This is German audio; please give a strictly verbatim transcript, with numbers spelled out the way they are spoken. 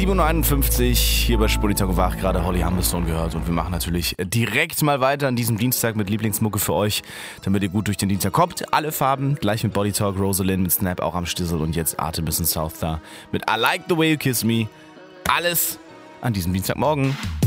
sieben Uhr einundfünfzig hier bei Spolitag und Wach, gerade Holly Humberstone gehört und wir machen natürlich direkt mal weiter an diesem Dienstag mit Lieblingsmucke für euch, damit ihr gut durch den Dienstag kommt. Alle Farben, gleich mit Body Talk, Rosalind mit Snap auch am Stissel und jetzt Artemis und Southstar mit I Like the Way You Kiss Me. Alles an diesem Dienstagmorgen.